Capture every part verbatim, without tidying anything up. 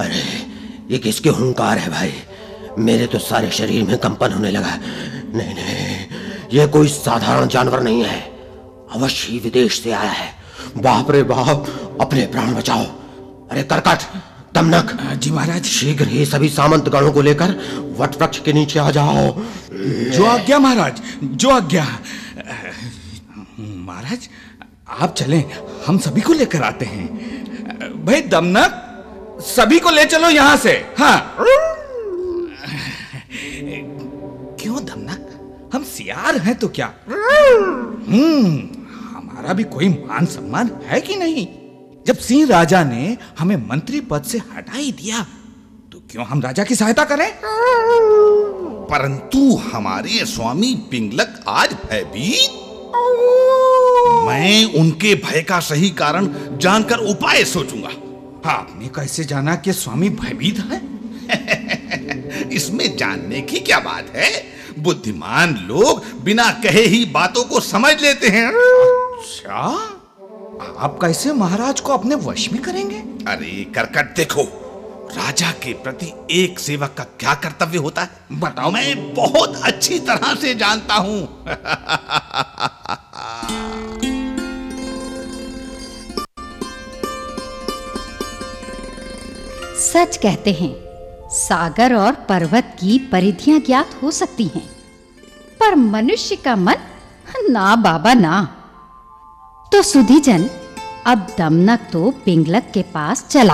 अरे ये किसके हुंकार है भाई? मेरे तो सारे शरीर में कंपन होने लगा। नहीं नहीं, ये कोई साधारण जानवर नहीं है, अवश्य ही विदेश से आया है। बाप रे बाप, अपने प्राण बचाओ। अरे करकट, दमनक। जी महाराज। शीघ्र ही सभी सामंत गणों को लेकर वट वृक्ष के नीचे आ जाओ। जो आज्ञा महाराज, जो आज्ञा। महाराज आप चलें, हम सभी को लेकर आते हैं। भाई दमनक, सभी को ले चलो यहां से। हाँ। क्यों दमनक, हम सियार हैं तो क्या? हम्म हमारा भी कोई मान सम्मान है कि नहीं? जब सिंह राजा ने हमें मंत्री पद से हटा ही दिया तो क्यों हम राजा की सहायता करें? परंतु हमारे स्वामी पिंगलक आज भयभीत। मैं उनके भय का सही कारण जानकर उपाय सोचूंगा। आपने कैसे जाना कि स्वामी भयभीत है? इसमें जानने की क्या बात है? बुद्धिमान लोग बिना कहे ही बातों को समझ लेते हैं। अच्छा, आप कैसे महाराज को अपने वश में करेंगे? अरे करकट, देखो, राजा के प्रति एक सेवक का क्या कर्तव्य होता है बताओ। मैं बहुत अच्छी तरह से जानता हूं। सच कहते हैं, सागर और पर्वत की परिधियां ज्ञात हो सकती हैं, पर मनुष्य का मन ना बाबा ना। तो सुधीजन, अब दमनक तो पिंगलक के पास चला।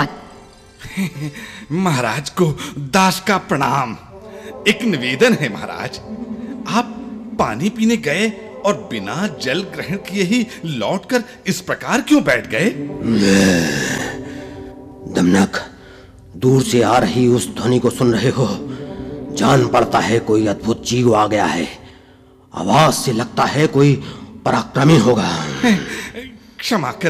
महाराज को दास का प्रणाम। एक निवेदन है महाराज, आप पानी पीने गए और बिना जल ग्रहण किए ही लौटकर इस प्रकार क्यों बैठ गए? दमनक, दूर से आ रही उस ध्वनि को सुन रहे हो? जान पड़ता है कोई अद्भुत जीव आ गया है। आवाज से लगता है कोई पराक्रमी होगा। क्षमा कर